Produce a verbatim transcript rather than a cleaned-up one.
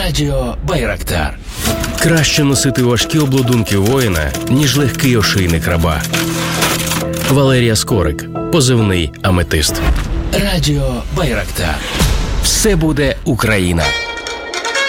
Радіо Байрактар. Краще носити важкі обладунки воїна, ніж легкий ошийник раба. Валерія Скорик, позивний Аметист. Радіо Байрактар. Все буде Україна.